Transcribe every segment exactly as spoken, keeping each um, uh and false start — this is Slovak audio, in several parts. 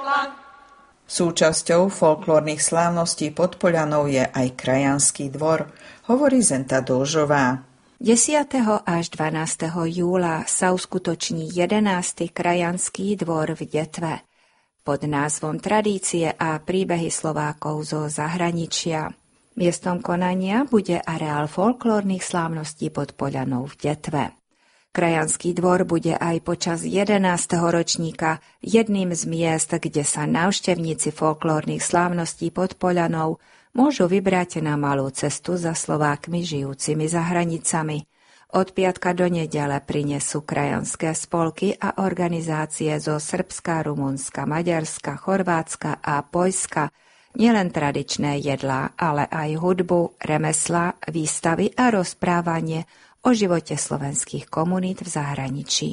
Súčasťou folklórnych slávností Podpoľanov je aj krajanský dvor, hovorí Zenta Dolžová. desiateho až dvanásteho júla sa uskutoční jedenásty krajanský dvor v Detve pod názvom Tradície a príbehy Slovákov zo zahraničia. Miestom konania bude areál folklórnych slávností Podpoľanov v Detve. Krajanský dvor bude aj počas jedenásteho ročníka jedným z miest, kde sa návštevníci folklórnych slávností Podpoľanov môžu vybrať na malú cestu za Slovákmi žijúcimi za hranicami. Od piatka do nedele prinesú krajanské spolky a organizácie zo Srbska, Rumunska, Maďarska, Chorvátska a Poľska nielen tradičné jedlá, ale aj hudbu, remeslá, výstavy a rozprávanie o živote slovenských komunít v zahraničí.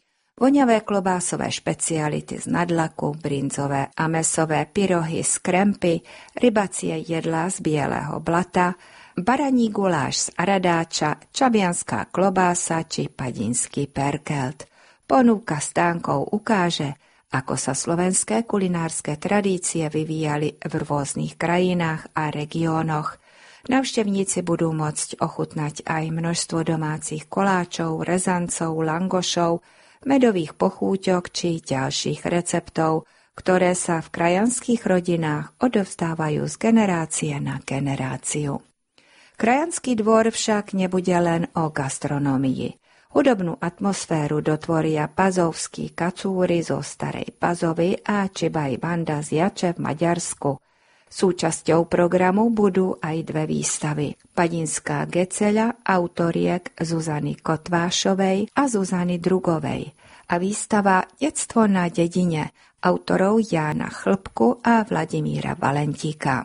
Voňavé klobásové špeciality z nadlaku, brinzové a mäsové pyrohy z krempy, rybacie jedlá z bieleho blata, baraní guláš z aradáča, čabianská klobása či padinský perkelt. Ponúka stánkov ukáže, ako sa slovenské kulinárske tradície vyvíjali v rôznych krajinách a regiónoch. Navštevníci budú môcť ochutnať aj množstvo domácich koláčov, rezancov, langošov, medových pochúťok či ďalších receptov, ktoré sa v krajanských rodinách odovzdávajú z generácie na generáciu. Krajanský dvor však nebude len o gastronómii. Hudobnú atmosféru dotvoria pazovskí kacúry zo Starej Pazovy a Čibaj banda z Jače v Maďarsku. Súčasťou programu budú aj dve výstavy. Padinská geceľa autoriek Zuzany Kotvášovej a Zuzany Drugovej a výstava Detstvo na dedine autorov Jána Chlbku a Vladimíra Valentíka.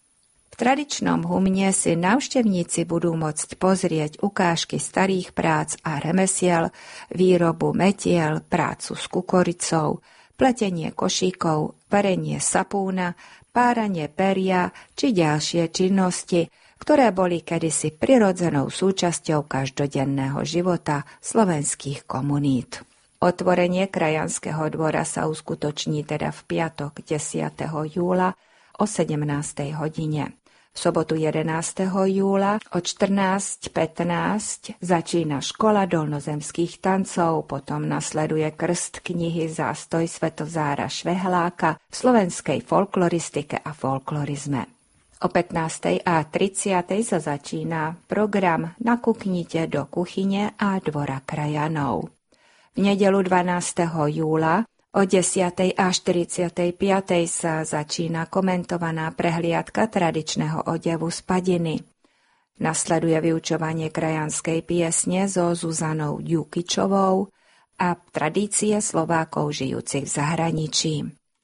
V tradičnom humne si návštevníci budú môcť pozrieť ukážky starých prác a remesiel, výrobu metiel, prácu s kukoricou, pletenie košíkov, varenie sapúna, páranie peria či ďalšie činnosti, ktoré boli kedysi prirodzenou súčasťou každodenného života slovenských komunít. Otvorenie krajanského dvora sa uskutoční teda v piatok desiateho júla o sedemnástej hodine. V sobotu jedenásteho júla o štrnásť pätnásť začína škola dolnozemských tancov, potom nasleduje krst knihy Zástoj Svetozára Švehláka v slovenskej folkloristike a folklorizme. O pätnástej a tridsiatej sa začína program Nakuknite do kuchyne a dvora krajanov. V nedeľu dvanásteho júla o desiatej a štyridsiatej piatej sa začína komentovaná prehliadka tradičného odevu z padiny. Nasleduje vyučovanie krajanskej piesne so Zuzanou Ďukičovou a tradície Slovákov žijúcich v zahraničí.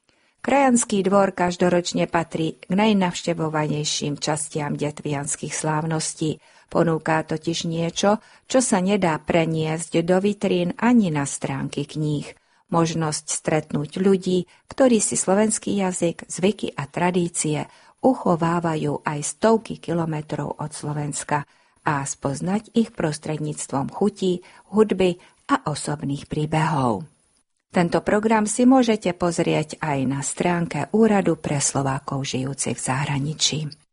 Krajanský dvor každoročne patrí k najnavštevovanejším častiam detvianskych slávností. Ponúka totiž niečo, čo sa nedá preniesť do vitrín ani na stránky kníh. Možnosť stretnúť ľudí, ktorí si slovenský jazyk, zvyky a tradície uchovávajú aj stovky kilometrov od Slovenska a spoznať ich prostredníctvom chutí, hudby a osobných príbehov. Tento program si môžete pozrieť aj na stránke Úradu pre Slovákov žijúcich v zahraničí.